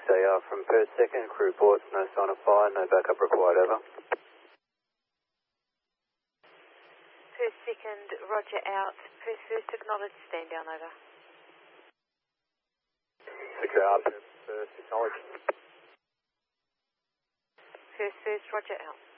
they are from Perth 2nd, crew reports, no sign of fire, no backup required, over. Perth 2nd, roger out. Perth 1st, acknowledge, stand down, over. Secure up, Perth, acknowledge. Perth 1st, roger out.